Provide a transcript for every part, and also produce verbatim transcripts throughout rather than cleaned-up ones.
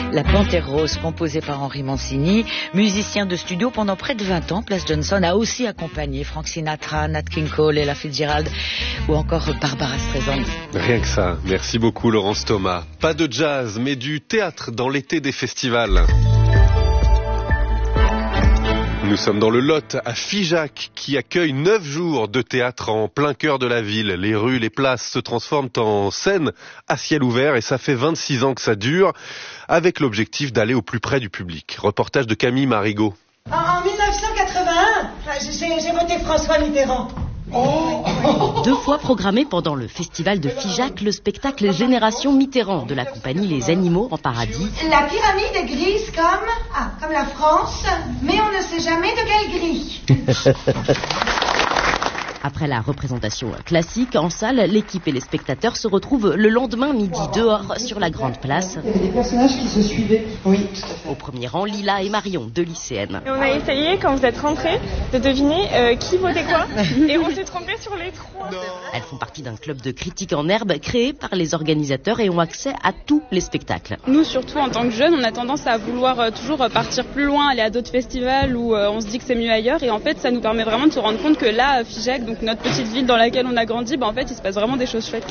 La Panthère Rose, composée par Henri Mancini, musicien de studio pendant près de vingt ans. Place Johnson a aussi accompagné Frank Sinatra, Nat King Cole, Ella Fitzgerald ou encore Barbara Streisand. Rien que ça. Merci beaucoup Laurence Thomas. Pas de jazz, mais du théâtre dans l'été des festivals. Nous sommes dans le Lot, à Figeac, qui accueille neuf jours de théâtre en plein cœur de la ville. Les rues, les places se transforment en scènes à ciel ouvert et ça fait vingt-six ans que ça dure, avec l'objectif d'aller au plus près du public. Reportage de Camille Marigot. En, en dix-neuf cent quatre-vingt-un, j'ai, j'ai voté François Mitterrand. Oh. Deux fois programmé pendant le festival de Figeac, le spectacle Génération Mitterrand de la compagnie Les Animaux en Paradis. La pyramide est grise comme, ah, comme la France, mais on ne sait jamais de quelle grille. Après la représentation classique, en salle, l'équipe et les spectateurs se retrouvent le lendemain midi dehors sur la grande place. Il y avait des personnages qui se suivaient. Oui, tout à fait. Au premier rang, Lila et Marion, deux lycéennes. Et on a essayé, quand vous êtes rentrés, de deviner euh, qui votait quoi. Et on s'est trompé sur les trois. Elles font partie d'un club de critiques en herbe créé par les organisateurs et ont accès à tous les spectacles. Nous, surtout en tant que jeunes, on a tendance à vouloir euh, toujours partir plus loin, aller à d'autres festivals où euh, on se dit que c'est mieux ailleurs. Et en fait, ça nous permet vraiment de se rendre compte que là, Figeac, donc notre petite ville dans laquelle on a grandi, bah en fait il se passe vraiment des choses chouettes.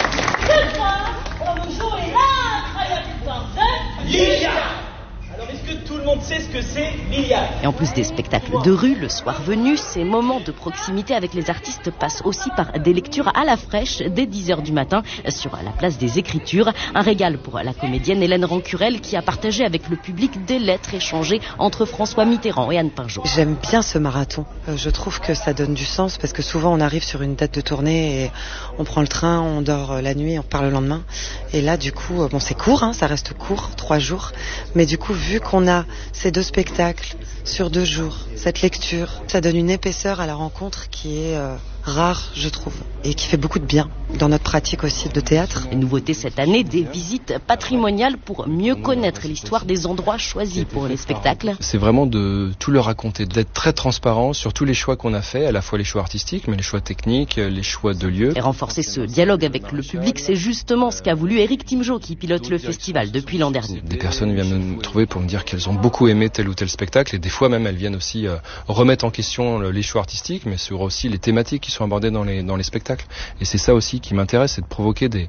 Ce soir, on vous joue l'incroyable histoire de Lilia. Alors est-ce que tout le monde sait ce que c'est Lilia? Et en plus des spectacles de rue, le soir venu, ces moments de proximité avec les artistes passent aussi par des lectures à la fraîche dès dix heures du matin sur la place des Écritures. Un régal pour la comédienne Hélène Rancurel qui a partagé avec le public des lettres échangées entre François Mitterrand et Anne Pinjot. J'aime bien ce marathon. Euh, je trouve que ça donne du sens parce que souvent on arrive sur une date de tournée et on prend le train, on dort la nuit, on repart le lendemain. Et là du coup, bon c'est court, hein, ça reste court, trois jours. Mais du coup, vu qu'on a ces deux spectacles sur deux jours, cette lecture, ça donne une épaisseur à la rencontre qui est euh, rare, je trouve, et qui fait beaucoup de bien dans notre pratique aussi de théâtre. Une nouveauté cette année, des visites patrimoniales pour mieux connaître l'histoire des endroits choisis pour les spectacles. C'est vraiment de tout leur raconter, d'être très transparent sur tous les choix qu'on a faits, à la fois les choix artistiques, mais les choix techniques, les choix de lieux. Et renforcer ce dialogue avec le public, c'est justement ce qu'a voulu Éric Timjot qui pilote le festival depuis l'an dernier. Des personnes viennent nous trouver pour me dire qu'elles ont beaucoup aimé tel ou tel spectacle et des fois même elles viennent aussi euh, remettre en question les choix artistiques mais sur aussi les thématiques qui sont abordées dans les, dans les spectacles. Et c'est ça aussi qui m'intéresse, c'est de provoquer des,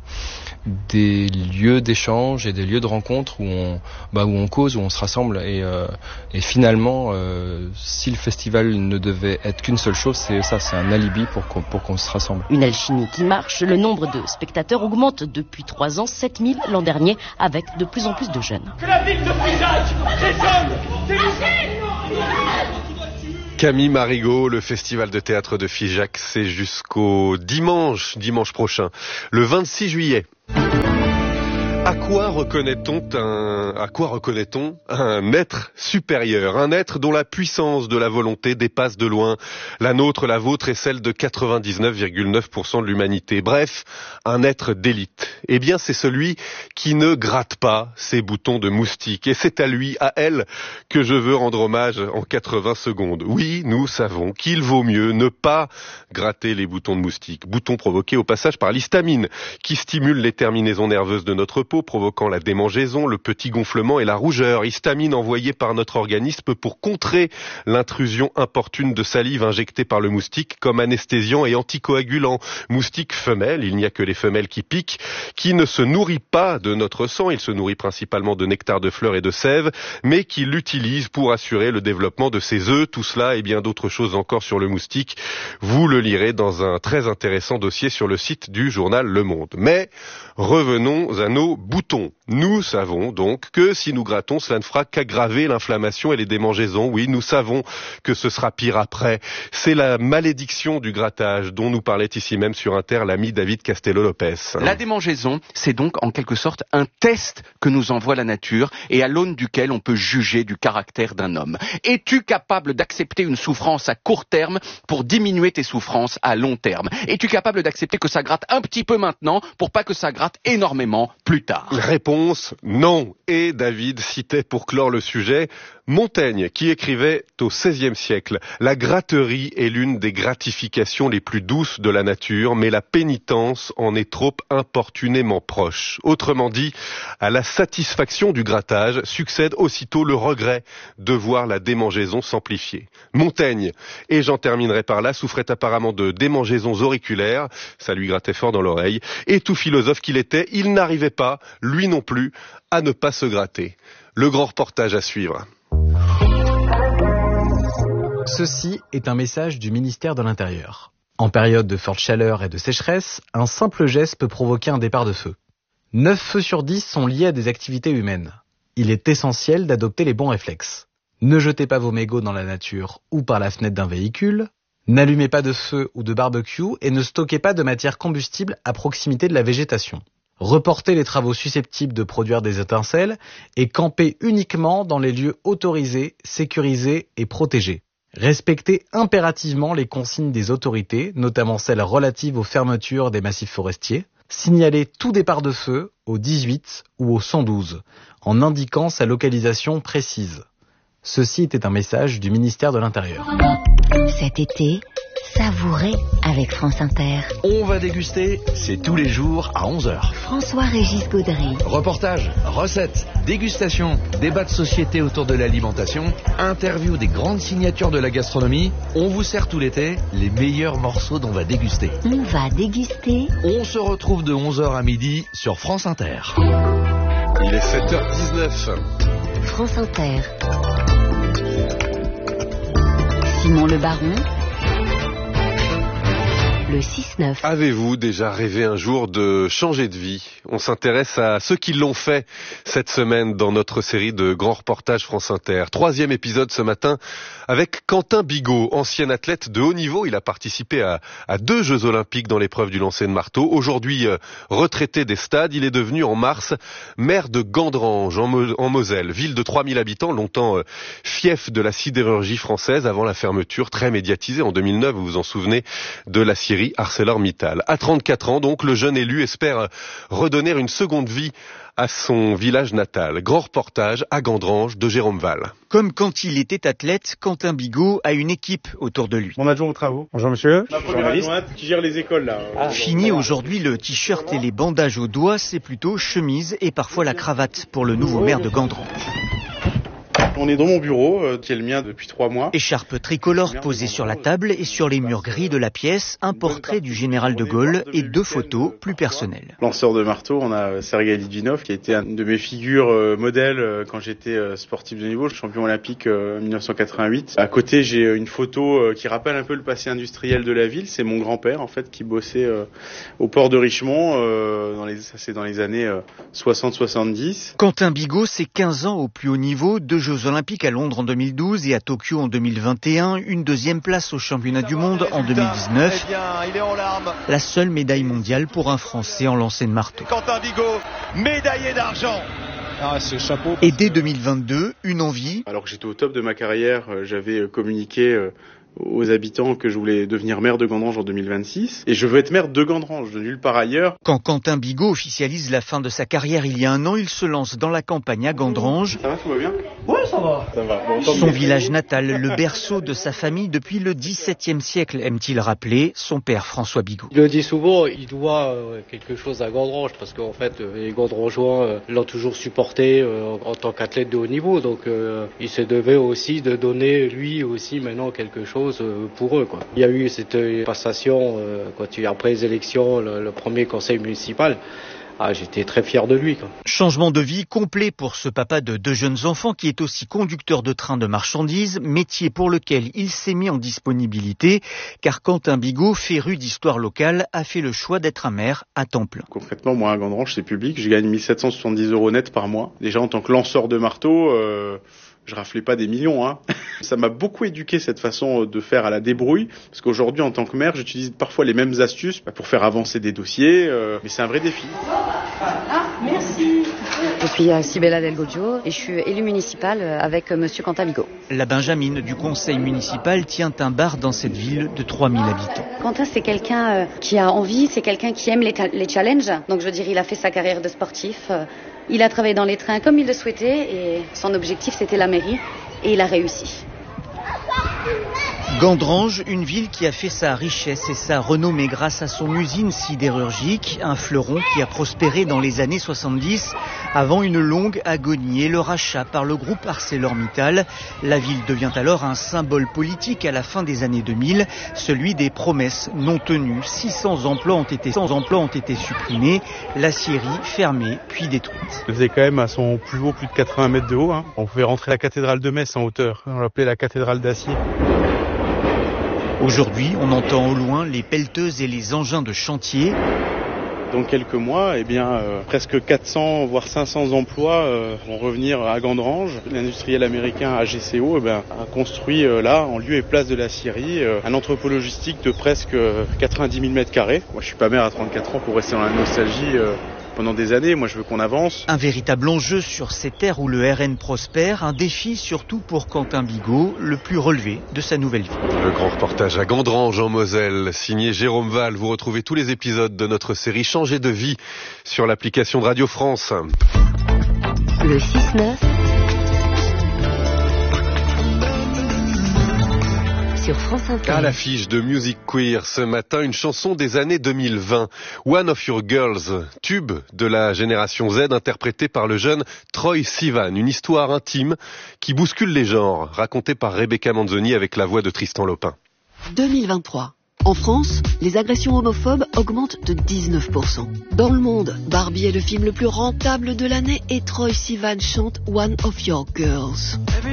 des lieux d'échange et des lieux de rencontre où on, bah, où on cause, où on se rassemble et, euh, et finalement euh, si le festival ne devait être qu'une seule chose, c'est ça, c'est un alibi pour qu'on, pour qu'on se rassemble. Une alchimie qui marche, le nombre de spectateurs augmente depuis trois ans, sept mille l'an dernier avec de plus en plus de jeunes. Que la ville de Figeac résonne. C'est Camille Marigot, le festival de théâtre de Figeac, c'est jusqu'au dimanche, dimanche prochain, le vingt-six juillet. À quoi reconnaît-on un, à quoi reconnaît-on un être supérieur, un être dont la puissance de la volonté dépasse de loin la nôtre, la vôtre et celle de quatre-vingt-dix-neuf virgule neuf pour cent de l'humanité. Bref, un être d'élite. Eh bien, c'est celui qui ne gratte pas ses boutons de moustique. Et c'est à lui, à elle, que je veux rendre hommage en quatre-vingts secondes. Oui, nous savons qu'il vaut mieux ne pas gratter les boutons de moustique. Boutons provoqués au passage par l'histamine, qui stimule les terminaisons nerveuses de notre peau, provoquant la démangeaison, le petit gonflement et la rougeur. Histamine envoyée par notre organisme pour contrer l'intrusion importune de salive injectée par le moustique comme anesthésiant et anticoagulant. Moustique femelle, il n'y a que les femelles qui piquent, qui ne se nourrit pas de notre sang, il se nourrit principalement de nectar de fleurs et de sève, mais qui l'utilise pour assurer le développement de ses œufs. Tout cela et bien d'autres choses encore sur le moustique, vous le lirez dans un très intéressant dossier sur le site du journal Le Monde. Mais revenons à nos boutons. Nous savons donc que si nous grattons, cela ne fera qu'aggraver l'inflammation et les démangeaisons. Oui, nous savons que ce sera pire après. C'est la malédiction du grattage dont nous parlait ici même sur Inter l'ami David Castello-Lopez. La démangeaison, c'est donc en quelque sorte un test que nous envoie la nature et à l'aune duquel on peut juger du caractère d'un homme. Es-tu capable d'accepter une souffrance à court terme pour diminuer tes souffrances à long terme? Es-tu capable d'accepter que ça gratte un petit peu maintenant pour pas que ça gratte énormément plus tard? Réponse Réponse, non. Et David citait pour clore le sujet Montaigne, qui écrivait au seizième siècle « La gratterie est l'une des gratifications les plus douces de la nature, mais la pénitence en est trop importunément proche. » Autrement dit, à la satisfaction du grattage succède aussitôt le regret de voir la démangeaison s'amplifier. Montaigne, et j'en terminerai par là, souffrait apparemment de démangeaisons auriculaires, ça lui grattait fort dans l'oreille, et tout philosophe qu'il était, il n'arrivait pas, lui non plus, à ne pas se gratter. Le grand reportage à suivre. Ceci est un message du ministère de l'Intérieur. En période de forte chaleur et de sécheresse, un simple geste peut provoquer un départ de feu. neuf feux sur dix sont liés à des activités humaines. Il est essentiel d'adopter les bons réflexes. Ne jetez pas vos mégots dans la nature ou par la fenêtre d'un véhicule. N'allumez pas de feu ou de barbecue et ne stockez pas de matière combustible à proximité de la végétation. Reportez les travaux susceptibles de produire des étincelles et campez uniquement dans les lieux autorisés, sécurisés et protégés. Respectez impérativement les consignes des autorités, notamment celles relatives aux fermetures des massifs forestiers. Signalez tout départ de feu au dix-huit ou au cent douze, en indiquant sa localisation précise. Ceci était un message du ministère de l'Intérieur. Cet été, savourez avec France Inter. On va déguster, c'est tous les jours à onze heures. François-Régis Gaudry. Reportages, recettes, dégustation, débat de société autour de l'alimentation, interview des grandes signatures de la gastronomie. On vous sert tout l'été les meilleurs morceaux dont on va déguster. On va déguster. On se retrouve de onze heures à midi sur France Inter. Il est sept heures dix-neuf. France Inter. Simon Le Baron. Le six neuf. Avez-vous déjà rêvé un jour de changer de vie ? On s'intéresse à ceux qui l'ont fait cette semaine dans notre série de grands reportages France Inter. Troisième épisode ce matin avec Quentin Bigot, ancien athlète de haut niveau. Il a participé à, à deux Jeux Olympiques dans l'épreuve du lancer de marteau. Aujourd'hui euh, retraité des stades, il est devenu en mars maire de Gandrange en, Mo- en Moselle, ville de trois mille habitants, longtemps euh, fief de la sidérurgie française avant la fermeture très médiatisée en deux mille neuf, vous vous en souvenez, de la Syrie. ArcelorMittal. À trente-quatre ans, donc, le jeune élu espère redonner une seconde vie à son village natal. Grand reportage à Gandrange de Jérôme Val. Comme quand il était athlète, Quentin Bigot a une équipe autour de lui. Mon adjoint aux travaux. Bonjour monsieur. Ma première adjointe qui gère les écoles là. Ah, Fini aujourd'hui le t-shirt et les bandages aux doigts, c'est plutôt chemise et parfois la cravate pour le nouveau maire de Gandrange. On est dans mon bureau, euh, qui est le mien depuis trois mois. Écharpe tricolore posée sur la table et sur les murs gris de la pièce, un portrait du général de Gaulle et deux photos plus personnelles. Lanceur de marteau, on a Sergei Litvinov qui a été une de mes figures euh, modèles euh, quand j'étais euh, sportif de niveau, champion olympique euh, en dix-neuf cent quatre-vingt-huit. À côté, j'ai une photo euh, qui rappelle un peu le passé industriel de la ville. C'est mon grand-père en fait qui bossait euh, au port de Richemont, euh, dans les, ça c'est dans les années euh, soixante soixante-dix. Quentin Bigot, c'est quinze ans au plus haut niveau, deux Jeux Olympiques à Londres en deux mille douze et à Tokyo en deux mille vingt et un, une deuxième place au championnat du monde en deux mille dix-neuf. Eh bien, il est en larmes. La seule médaille mondiale pour un Français en lancer de marteau. Quentin Bigot, médaillé d'argent. Ah, c'est chapeau. Et dès deux mille vingt-deux, une envie. Alors que j'étais au top de ma carrière, j'avais communiqué aux habitants que je voulais devenir maire de Gandrange en deux mille vingt-six. Et je veux être maire de Gandrange, de nulle part ailleurs. Quand Quentin Bigot officialise la fin de sa carrière il y a un an, il se lance dans la campagne à Gandrange. Ça va, tout va bien ? Ouais, ça va. Ça va. Bon, Son village natal, le berceau de sa famille depuis le dix-septième siècle, aime-t-il rappeler son père François Bigot. Il le dit souvent, il doit quelque chose à Gandrange, parce qu'en fait, les Gandrangeois l'ont toujours supporté en tant qu'athlète de haut niveau. Donc, il se devait aussi de donner, lui aussi, maintenant quelque chose pour eux, quoi. Il y a eu cette passation euh, quand il, après les élections, le, le premier conseil municipal. Ah, j'étais très fier de lui, quoi. Changement de vie complet pour ce papa de deux jeunes enfants qui est aussi conducteur de train de marchandises, métier pour lequel il s'est mis en disponibilité, car Quentin Bigot, féru d'histoire locale, a fait le choix d'être un maire à temps plein. Concrètement, moi à Gandrange, c'est public, je gagne mille sept cent soixante-dix euros net par mois. Déjà en tant que lanceur de marteau, euh, je raflais pas des millions, hein. Ça m'a beaucoup éduqué cette façon de faire à la débrouille, parce qu'aujourd'hui en tant que maire, j'utilise parfois les mêmes astuces pour faire avancer des dossiers, euh, mais c'est un vrai défi. Ah, merci. Je suis Sibella Del Goggio et je suis élue municipale avec monsieur Quentin Bigot. La Benjamine du conseil municipal tient un bar dans cette ville de trois mille habitants. Quentin, c'est quelqu'un qui a envie, c'est quelqu'un qui aime les, ta- les challenges. Donc je veux dire, il a fait sa carrière de sportif. Il a travaillé dans les trains comme il le souhaitait et son objectif c'était la mairie et il a réussi. Gandrange, une ville qui a fait sa richesse et sa renommée grâce à son usine sidérurgique, un fleuron qui a prospéré dans les années soixante-dix avant une longue agonie et le rachat par le groupe ArcelorMittal. La ville devient alors un symbole politique à la fin des années deux mille, celui des promesses non tenues. six cents emplois ont été, cent emplois ont été supprimés, l'acierie fermée puis détruite. Elle faisait quand même à son plus haut plus de quatre-vingts mètres de haut. Hein. On pouvait rentrer la cathédrale de Metz en hauteur. On l'appelait la cathédrale d'acier. Aujourd'hui, on entend au loin les pelleteuses et les engins de chantier. Dans quelques mois, eh bien, euh, presque quatre cents voire cinq cents emplois euh, vont revenir à Gandrange. L'industriel américain A G C O eh bien, a construit euh, là, en lieu et place de l'acierie, euh, un entrepôt logistique de presque euh, quatre-vingt-dix mille mètres carrés. Moi, je suis pas maire à trente-quatre ans pour rester dans la nostalgie. Euh, Pendant des années, moi je veux qu'on avance. Un véritable enjeu sur ces terres où le R N prospère, un défi surtout pour Quentin Bigot, le plus relevé de sa nouvelle vie. Le grand reportage à Gandrange en Moselle, signé Jérôme Val. Vous retrouvez tous les épisodes de notre série Changer de vie sur l'application de Radio France. Le six neuf sur France Inter. À l'affiche de Music Queer ce matin, une chanson des années deux mille vingt. One of Your Girls, tube de la génération Z, interprétée par le jeune Troye Sivan. Une histoire intime qui bouscule les genres, racontée par Rebecca Manzoni avec la voix de Tristan Lopin. deux mille vingt-trois. En France, les agressions homophobes augmentent de dix-neuf pour cent. Dans le monde, Barbie est le film le plus rentable de l'année et Troye Sivan chante One of Your Girls.